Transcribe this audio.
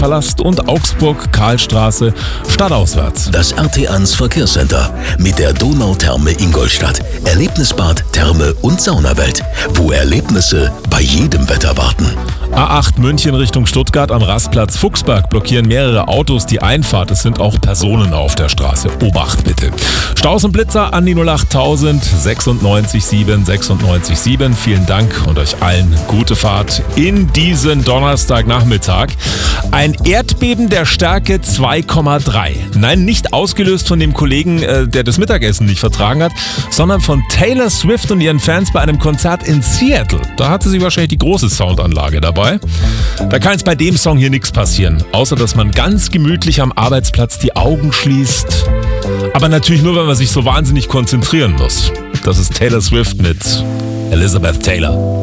Rathauspalast und Augsburg-Karlstraße stadtauswärts. Das RT1 Verkehrscenter mit der Donautherme Ingolstadt. Erlebnisbad, Therme und Saunawelt, wo Erlebnisse bei jedem Wetter warten. A8 München Richtung Stuttgart am Rastplatz Fuchsberg blockieren mehrere Autos die Einfahrt. Es sind auch Personen auf der Straße. Obacht bitte. Staus und Blitzer an die 08000 96 7 96 7. Vielen Dank und euch allen gute Fahrt in diesen Donnerstagnachmittag. Ein Erdbeben der Stärke 2,3. Nein, nicht ausgelöst von dem Kollegen, der das Mittagessen nicht vertragen hat, sondern von Taylor Swift und ihren Fans bei einem Konzert in Seattle. Da hatte sie wahrscheinlich die große Soundanlage dabei. Da kann jetzt bei dem Song hier nichts passieren, außer dass man ganz gemütlich am Arbeitsplatz die Augen schließt. Aber natürlich nur, wenn man sich so wahnsinnig konzentrieren muss. Das ist Taylor Swift mit Elizabeth Taylor.